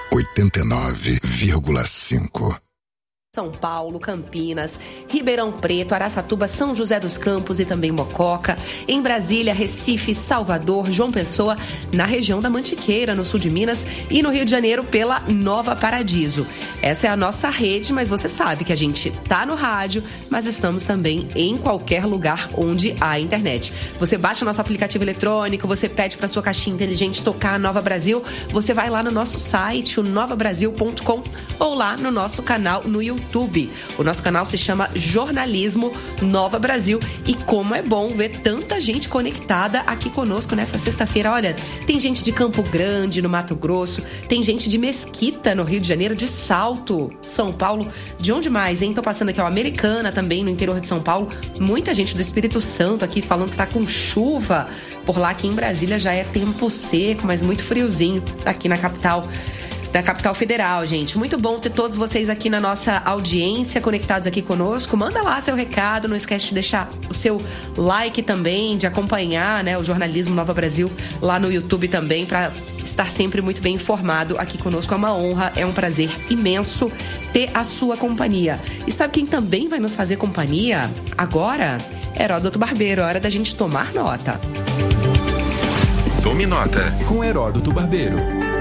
89,5. São Paulo, Campinas, Ribeirão Preto, Araçatuba, São José dos Campos e também Mococa. Em Brasília, Recife, Salvador, João Pessoa, na região da Mantiqueira, no sul de Minas, e no Rio de Janeiro pela Nova Paradiso. Essa é a nossa rede, mas você sabe que a gente tá no rádio, mas estamos também em qualquer lugar onde há internet. Você baixa o nosso aplicativo eletrônico, você pede para sua caixinha inteligente tocar a Nova Brasil, você vai lá no nosso site, o novabrasil.com, ou lá no nosso canal no YouTube. O nosso canal se chama Jornalismo Nova Brasil, e como é bom ver tanta gente conectada aqui conosco nessa sexta-feira. Olha, tem gente de Campo Grande, no Mato Grosso, tem gente de Mesquita, no Rio de Janeiro, de Salto, São Paulo, de onde mais, hein? Tô passando aqui, ó, Americana também, no interior de São Paulo, muita gente do Espírito Santo aqui falando que tá com chuva por lá. Aqui em Brasília já é tempo seco, mas muito friozinho aqui na capital federal, gente. Muito bom ter todos vocês aqui na nossa audiência, conectados aqui conosco. Manda lá seu recado, não esquece de deixar o seu like também, de acompanhar, né, o Jornalismo Nova Brasil lá no YouTube também, para estar sempre muito bem informado aqui conosco. É uma honra, é um prazer imenso ter a sua companhia. E sabe quem também vai nos fazer companhia agora? Heródoto Barbeiro. Hora da gente tomar nota. Tome nota com Heródoto Barbeiro.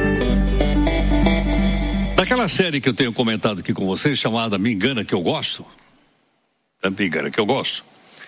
Daquela série que eu tenho comentado aqui com vocês, chamada Me Engana Que Eu Gosto. Me Engana Que Eu Gosto.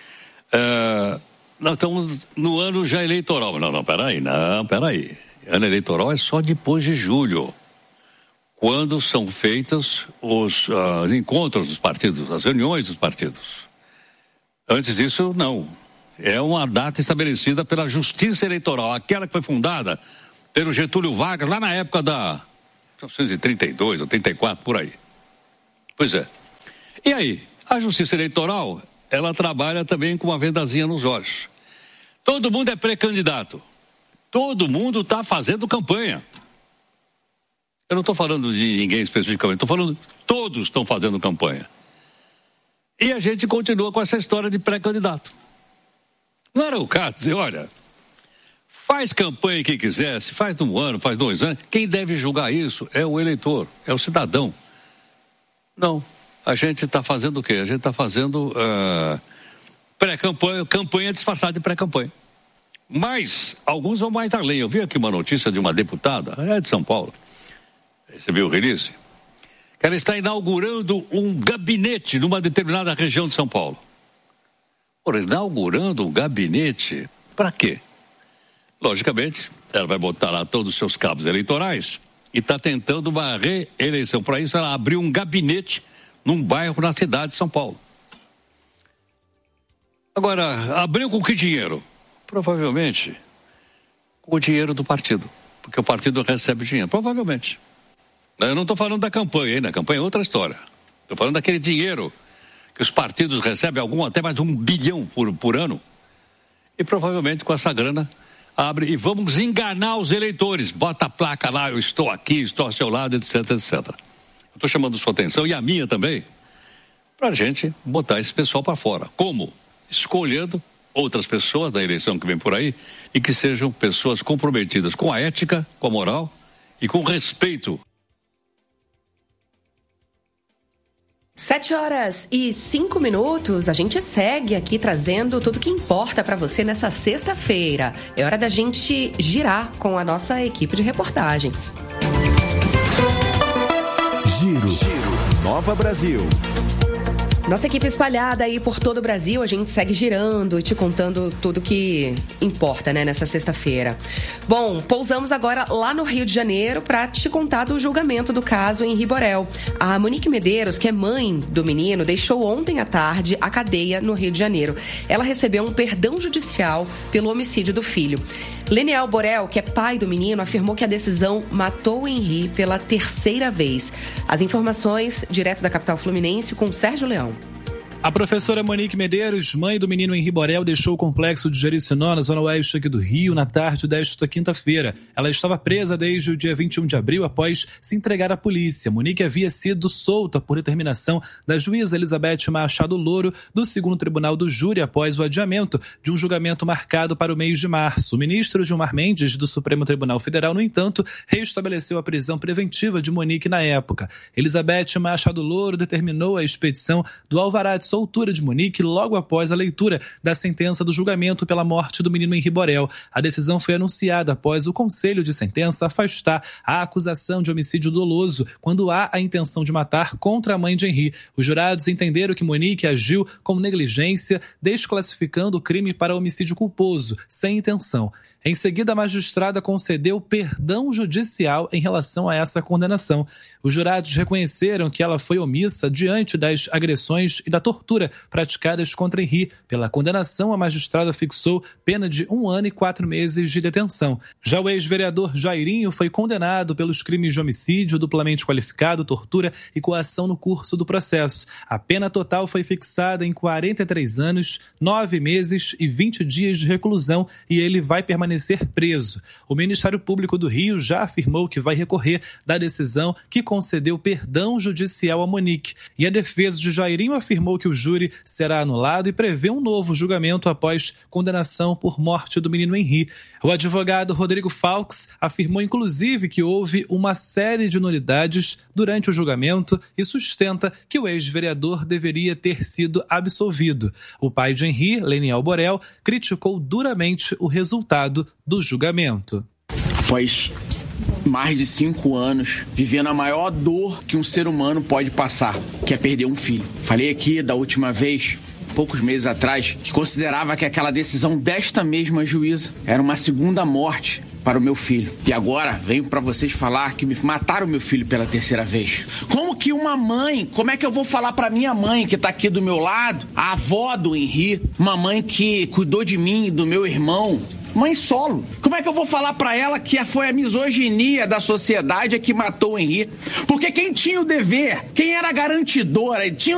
Nós estamos no ano já eleitoral. Peraí. Ano eleitoral é só depois de julho, quando são feitos os encontros dos partidos, as reuniões dos partidos. Antes disso, não. É uma data estabelecida pela Justiça Eleitoral, aquela que foi fundada pelo Getúlio Vargas, lá na época da 1932, 84, por aí. Pois é. E aí, a Justiça Eleitoral, ela trabalha também com uma vendazinha nos olhos. Todo mundo é pré-candidato. Todo mundo está fazendo campanha. Eu não estou falando de ninguém especificamente, estou falando todos estão fazendo campanha. E a gente continua com essa história de pré-candidato. Não era o caso de dizer, olha, faz campanha quem quiser, se faz um ano, faz 2 anos, quem deve julgar isso é o eleitor, é o cidadão. Não, a gente está fazendo o quê? A gente está fazendo pré-campanha, campanha disfarçada de pré-campanha. Mas alguns vão mais além. Eu vi aqui uma notícia de uma deputada, de São Paulo, recebi o release, que ela está inaugurando um gabinete numa determinada região de São Paulo. Inaugurando um gabinete, para quê? Logicamente, ela vai botar lá todos os seus cabos eleitorais e está tentando uma reeleição. Para isso, ela abriu um gabinete num bairro na cidade de São Paulo. Agora, abriu com que dinheiro? Provavelmente com o dinheiro do partido, porque o partido recebe dinheiro, provavelmente. Eu não estou falando da campanha, hein? A campanha é outra história. Estou falando daquele dinheiro que os partidos recebem, até mais de 1 bilhão por ano. E provavelmente com essa grana abre e vamos enganar os eleitores. Bota a placa lá, eu estou aqui, estou ao seu lado, etc, etc. Eu estou chamando sua atenção, e a minha também, para a gente botar esse pessoal para fora. Como? Escolhendo outras pessoas da eleição que vem por aí e que sejam pessoas comprometidas com a ética, com a moral e com o respeito. 7h05, a gente segue aqui trazendo tudo que importa para você nessa sexta-feira. É hora da gente girar com a nossa equipe de reportagens. Giro Nova Brasil. Nossa equipe espalhada aí por todo o Brasil, a gente segue girando e te contando tudo que importa, né, nessa sexta-feira. Bom, pousamos agora lá no Rio de Janeiro para te contar do julgamento do caso em Riborel. A Monique Medeiros, que é mãe do menino, deixou ontem à tarde a cadeia no Rio de Janeiro. Ela recebeu um perdão judicial pelo homicídio do filho. Leniel Borel, que é pai do menino, afirmou que a decisão matou o Henri pela 3ª vez. As informações direto da capital fluminense com Sérgio Leão. A professora Monique Medeiros, mãe do menino Henri Borel, deixou o complexo de Jericinó, na zona oeste aqui do Rio, na tarde desta quinta-feira. Ela estava presa desde o dia 21 de abril, após se entregar à polícia. Monique havia sido solta por determinação da juíza Elizabeth Machado Louro, do 2º Tribunal do Júri, após o adiamento de um julgamento marcado para o mês de março. O ministro Gilmar Mendes, do Supremo Tribunal Federal, no entanto, reestabeleceu a prisão preventiva de Monique na época. Elizabeth Machado Louro determinou a expedição do alvará de soltura de Monique logo após a leitura da sentença do julgamento pela morte do menino Henri Borel. A decisão foi anunciada após o Conselho de Sentença afastar a acusação de homicídio doloso quando há a intenção de matar contra a mãe de Henri. Os jurados entenderam que Monique agiu com negligência, desclassificando o crime para homicídio culposo, sem intenção. Em seguida, a magistrada concedeu perdão judicial em relação a essa condenação. Os jurados reconheceram que ela foi omissa diante das agressões e da tortura praticadas contra Henri. Pela condenação, a magistrada fixou pena de 1 ano e 4 meses de detenção. Já o ex-vereador Jairinho foi condenado pelos crimes de homicídio duplamente qualificado, tortura e coação no curso do processo. A pena total foi fixada em 43 anos, 9 meses e 20 dias de reclusão e ele vai permanecer preso. O Ministério Público do Rio já afirmou que vai recorrer da decisão que concedeu perdão judicial a Monique. E a defesa de Jairinho afirmou que o júri será anulado e prevê um novo julgamento após condenação por morte do menino Henri. O advogado Rodrigo Faux afirmou inclusive que houve uma série de nulidades durante o julgamento e sustenta que o ex-vereador deveria ter sido absolvido. O pai de Henri, Leniel Borel, criticou duramente o resultado do julgamento. Após mais de 5 anos, vivendo a maior dor que um ser humano pode passar, que é perder um filho. Falei aqui da última vez, poucos meses atrás, que considerava que aquela decisão desta mesma juíza era uma segunda morte para o meu filho. E agora venho para vocês falar que me mataram meu filho pela 3ª vez. Como que uma mãe, como é que eu vou falar para minha mãe que tá aqui do meu lado, a avó do Henri, uma mãe que cuidou de mim e do meu irmão, mãe solo? Como é que eu vou falar pra ela que foi a misoginia da sociedade que matou o Henri? Porque quem tinha o dever, quem era garantidora, tinha